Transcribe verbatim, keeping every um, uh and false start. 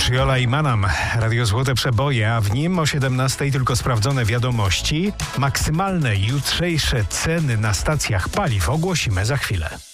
Mateusz, Jola i Manam. Radio Złote Przeboje, a w nim o siedemnastej tylko sprawdzone wiadomości. Maksymalne jutrzejsze ceny na stacjach paliw ogłosimy za chwilę.